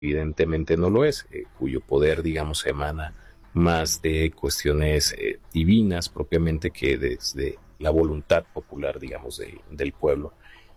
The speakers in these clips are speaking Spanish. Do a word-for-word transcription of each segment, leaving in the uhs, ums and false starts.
evidentemente no lo es, eh, cuyo poder, digamos, emana más de cuestiones eh, divinas propiamente que desde la voluntad popular, digamos, de, del pueblo.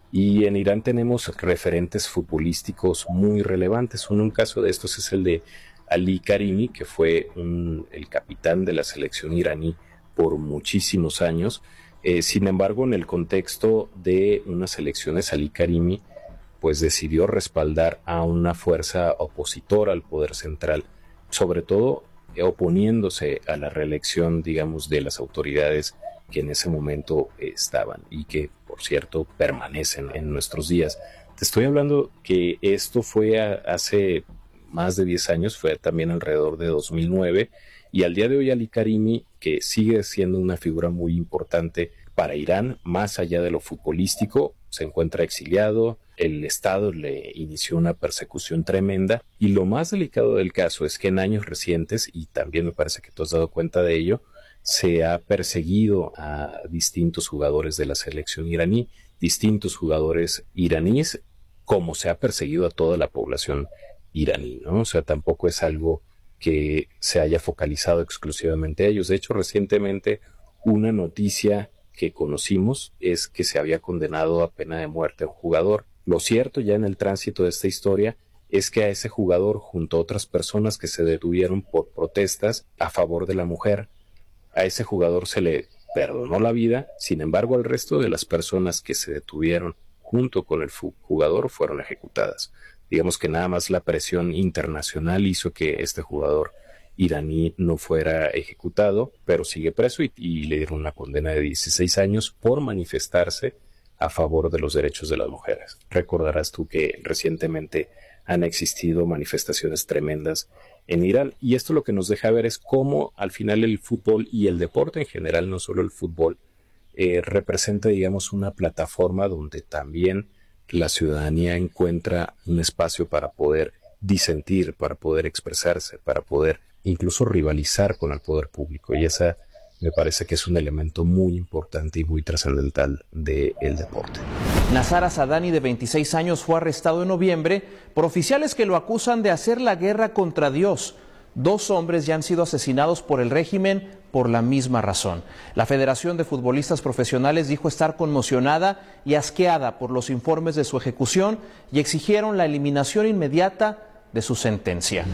Y en Irán tenemos referentes futbolísticos muy relevantes. Un, un caso de estos es el de Ali Karimi, que fue un, el capitán de la selección iraní por muchísimos años. Eh, sin embargo, en el contexto de unas elecciones, Ali Karimi pues decidió respaldar a una fuerza opositora al poder central, sobre todo oponiéndose a la reelección, digamos, de las autoridades que en ese momento estaban y que, por cierto, permanecen en nuestros días. Te estoy hablando que esto fue a, hace más de diez años, fue también alrededor de dos mil nueve, y al día de hoy Ali Karimi, que sigue siendo una figura muy importante para Irán, más allá de lo futbolístico, se encuentra exiliado, el Estado le inició una persecución tremenda, y lo más delicado del caso es que en años recientes, y también me parece que tú has dado cuenta de ello, se ha perseguido a distintos jugadores de la selección iraní, distintos jugadores iraníes, como se ha perseguido a toda la población iraní, ¿no? O sea, tampoco es algo que se haya focalizado exclusivamente a ellos. De hecho, recientemente una noticia que conocimos es que se había condenado a pena de muerte a un jugador. Lo cierto ya en el tránsito de esta historia es que a ese jugador, junto a otras personas que se detuvieron por protestas a favor de la mujer, a ese jugador se le perdonó la vida. Sin embargo, al resto de las personas que se detuvieron junto con el jugador fueron ejecutadas. Digamos que nada más la presión internacional hizo que este jugador iraní no fuera ejecutado, pero sigue preso y, y le dieron una condena de dieciséis años por manifestarse a favor de los derechos de las mujeres. Recordarás tú que recientemente han existido manifestaciones tremendas en Irán, y esto lo que nos deja ver es cómo al final el fútbol y el deporte en general, no solo el fútbol, eh, representa, digamos, una plataforma donde también la ciudadanía encuentra un espacio para poder disentir, para poder expresarse, para poder incluso rivalizar con el poder público, y esa me parece que es un elemento muy importante y muy trascendental del deporte. Nazar Asadani, de veintiséis años, fue arrestado en noviembre por oficiales que lo acusan de hacer la guerra contra Dios. Dos hombres ya han sido asesinados por el régimen por la misma razón. La Federación de Futbolistas Profesionales dijo estar conmocionada y asqueada por los informes de su ejecución y exigieron la eliminación inmediata de su sentencia.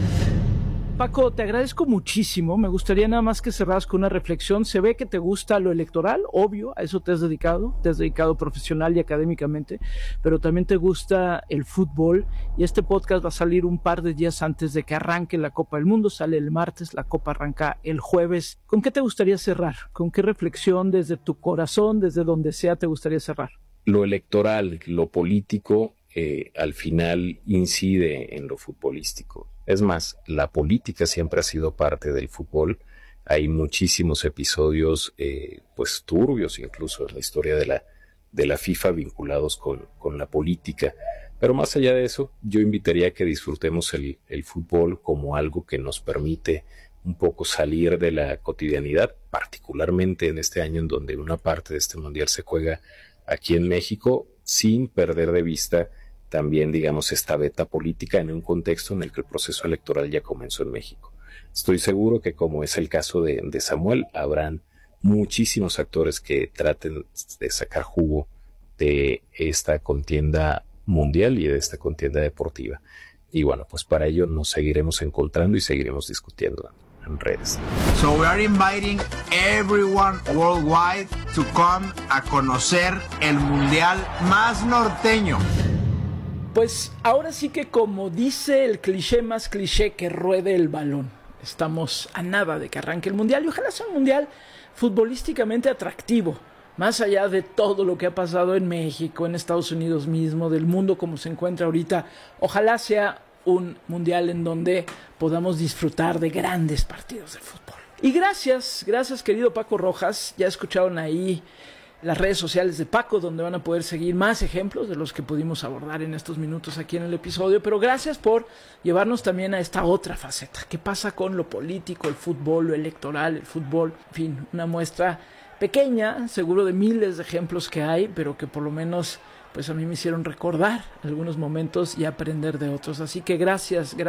Paco, te agradezco muchísimo. Me gustaría nada más que cerraras con una reflexión. Se ve que te gusta lo electoral, obvio, a eso te has dedicado, te has dedicado profesional y académicamente, pero también te gusta el fútbol, y este podcast va a salir un par de días antes de que arranque la Copa del Mundo. Sale el martes, la Copa arranca el jueves. ¿Con qué te gustaría cerrar? ¿Con qué reflexión desde tu corazón, desde donde sea, te gustaría cerrar? Lo electoral, lo político, eh, al final incide en lo futbolístico. Es más, la política siempre ha sido parte del fútbol. Hay muchísimos episodios, eh, pues turbios incluso en la historia de la, de la FIFA vinculados con, con la política. Pero más allá de eso, yo invitaría a que disfrutemos el, el fútbol como algo que nos permite un poco salir de la cotidianidad, particularmente en este año en donde una parte de este mundial se juega aquí en México, sin perder de vista también, digamos, esta veta política en un contexto en el que el proceso electoral ya comenzó en México. Estoy seguro que, como es el caso de, de Samuel, habrán muchísimos actores que traten de sacar jugo de esta contienda mundial y de esta contienda deportiva. Y bueno, pues para ello nos seguiremos encontrando y seguiremos discutiendo en redes. So we are inviting everyone worldwide to come a conocer el mundial más norteño. Pues ahora sí que, como dice el cliché más cliché, que ruede el balón. Estamos a nada de que arranque el mundial, y ojalá sea un mundial futbolísticamente atractivo, más allá de todo lo que ha pasado en México, en Estados Unidos mismo, del mundo como se encuentra ahorita. Ojalá sea un mundial en donde podamos disfrutar de grandes partidos de fútbol. Y gracias, gracias querido Paco Rojas. Ya escucharon ahí las redes sociales de Paco, donde van a poder seguir más ejemplos de los que pudimos abordar en estos minutos aquí en el episodio. Pero gracias por llevarnos también a esta otra faceta. ¿Qué pasa con lo político, el fútbol, lo electoral, el fútbol? En fin, una muestra pequeña, seguro de miles de ejemplos que hay, pero que por lo menos pues a mí me hicieron recordar algunos momentos y aprender de otros. Así que gracias, gracias.